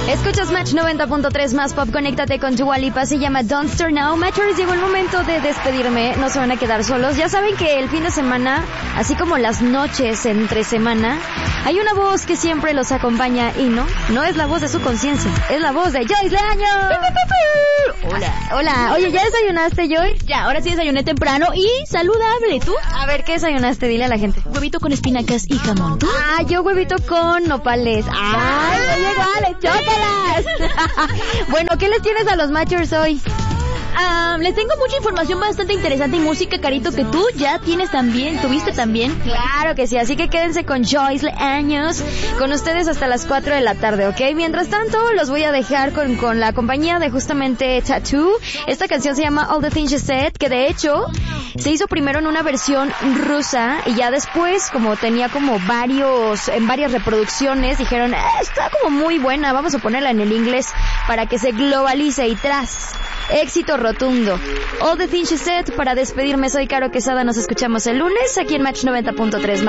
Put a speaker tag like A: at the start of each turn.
A: Escuchas Match 90.3 más pop, conéctate con Dua Lipa, se llama Don't Start Now. Matchers, llegó el momento de despedirme, no se van a quedar solos. Ya saben que el fin de semana, así como las noches entre semana, hay una voz que siempre los acompaña y no es la voz de su conciencia, es la voz de Joyce Leaño. Hola, oye, ¿ya desayunaste, Joy?
B: Ya, ahora sí desayuné temprano y saludable, ¿tú?
A: A ver, ¿qué desayunaste? Dile a la gente.
B: Huevito con espinacas y jamón. ¿Tú?
A: Ah, yo huevito con nopales. ¡Ay, igual, chócalas! Bueno, ¿qué les tienes a los Matchers hoy?
B: Les tengo mucha información bastante interesante y música, Carito, que tú ya tienes también, tuviste también.
A: Claro que sí, así que quédense con Joyce Leaños, con ustedes hasta las 4 de la tarde, ¿ok? Mientras tanto, los voy a dejar con la compañía de justamente Tattoo. Esta canción se llama All the Things You Said, que de hecho se hizo primero en una versión rusa y ya después, como tenía como en varias reproducciones, dijeron, está como muy buena, vamos a ponerla en el inglés para que se globalice y tras. Éxito rotundo. All the Things You Said. Para despedirme, soy Caro Quesada. Nos escuchamos el lunes aquí en Match 90.3.